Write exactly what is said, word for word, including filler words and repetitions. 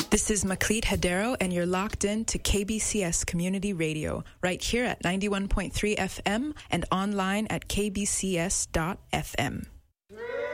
This is Macleod Hedero, and you're locked in to K B C S Community Radio, right here at ninety-one point three F M and online at k b c s dot f m.